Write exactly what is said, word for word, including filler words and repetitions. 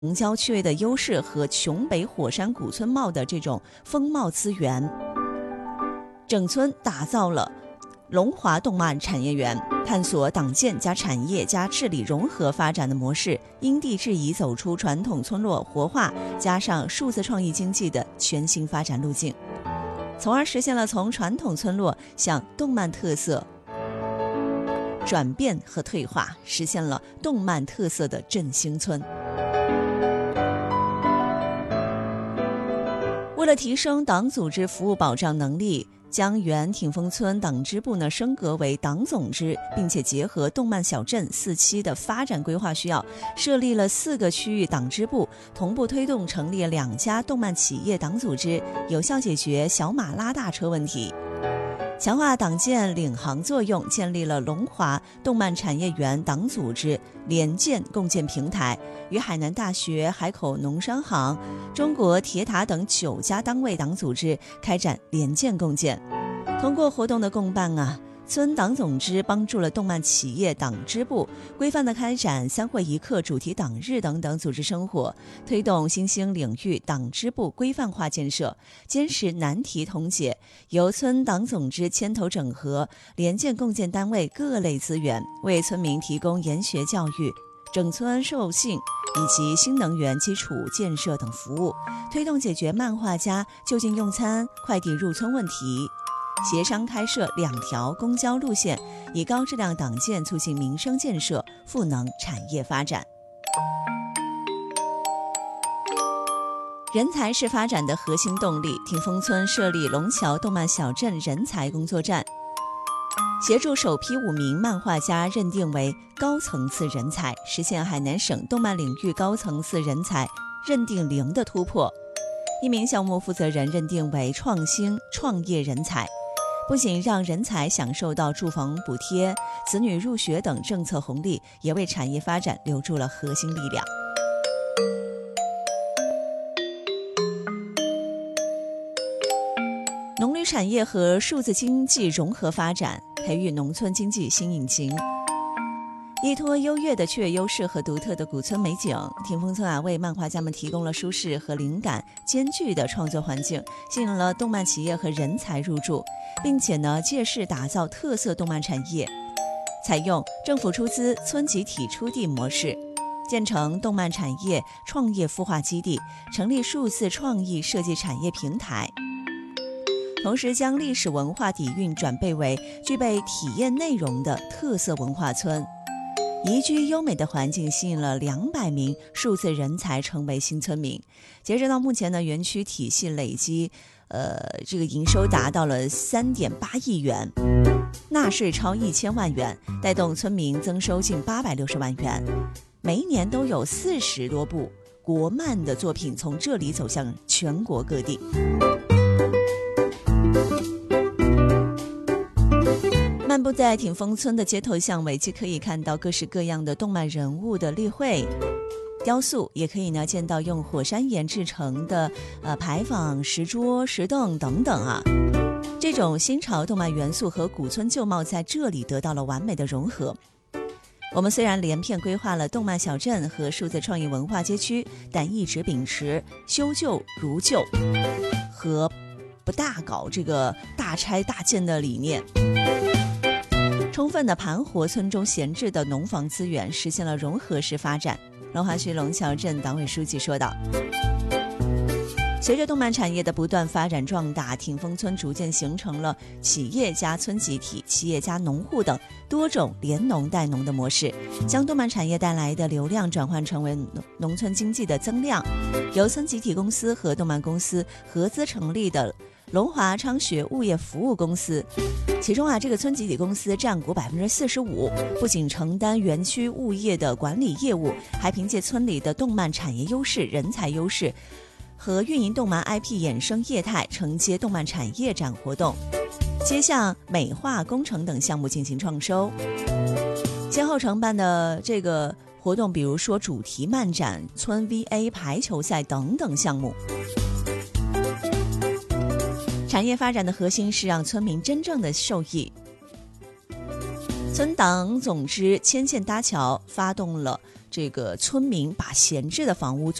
城郊区位的优势和琼北火山古村貌的这种风貌资源，整村打造了龙华动漫产业园，探索党建加产业加治理融合发展的模式，因地制宜走出传统村落活化加上数字创意经济的全新发展路径，从而实现了从传统村落向动漫特色转变和退化，实现了动漫特色的振兴村。为了提升党组织服务保障能力，将原挺峰村党支部呢升格为党总支，并且结合动漫小镇四期的发展规划需要，设立了四个区域党支部，同步推动成立两家动漫企业党组织，有效解决小马拉大车问题。强化党建领航作用，建立了龙华动漫产业园党组织联建共建平台，与海南大学、海口农商行、中国铁塔等九家单位党组织开展联建共建。通过活动的共办啊，村党总支帮助了动漫企业党支部规范地开展三会一课、主题党日等等组织生活，推动新兴领域党支部规范化建设，坚实难题通解，由村党总支牵头整合联建共建单位各类资源，为村民提供研学教育、整村授信以及新能源基础建设等服务，推动解决漫画家就近用餐、快递入村问题。协商开设两条公交路线，以高质量党建促进民生建设，赋能产业发展。人才是发展的核心动力，挺峰村设立龙桥动漫小镇人才工作站，协助首批五名漫画家认定为高层次人才，实现海南省动漫领域高层次人才认定零的突破。一名项目负责人认定为创新创业人才，不仅让人才享受到住房补贴、子女入学等政策红利，也为产业发展留住了核心力量。农旅产业和数字经济融合发展，培育农村经济新引擎。依托优越的区位优势和独特的古村美景，挺峰村啊为漫画家们提供了舒适和灵感兼具的创作环境，吸引了动漫企业和人才入驻，并且呢借势打造特色动漫产业，采用政府出资、村集体出地模式，建成动漫产业创业孵化基地，成立数字创意设计产业平台。同时将历史文化底蕴转变为具备体验内容的特色文化村。宜居优美的环境吸引了两百名数字人才成为新村民。截止到目前呢，园区体系累积，呃，这个营收达到了三点八亿元，纳税超一千万元，带动村民增收近八百六十万元。每一年都有四十多部国漫的作品从这里走向全国各地。漫步在挺峰村的街头巷尾，既可以看到各式各样的动漫人物的立绘、雕塑，也可以呢见到用火山岩制成的呃牌坊、石桌、石凳等等啊。这种新潮动漫元素和古村旧貌在这里得到了完美的融合。我们虽然连片规划了动漫小镇和数字创意文化街区，但一直秉持修旧如旧和不大搞这个大拆大建的理念，充分的盘活村中闲置的农房资源，实现了融合式发展。龙华区龙桥镇党委书记说道，随着动漫产业的不断发展壮大，挺峰村逐渐形成了企业加村集体、企业加农户等多种联农带农的模式，将动漫产业带来的流量转换成为农村经济的增量。由村集体公司和动漫公司合资成立的龙华昌学物业服务公司，其中啊，这个村集体公司占股百分之四十五，不仅承担园区物业的管理业务，还凭借村里的动漫产业优势、人才优势和运营动漫 I P 衍生业态，承接动漫产业展活动，接向美化工程等项目进行创收。先后承办的这个活动，比如说主题漫展、村 V A 排球赛等等项目。产业发展的核心是让村民真正的受益。村党总支牵线搭桥，发动了这个村民把闲置的房屋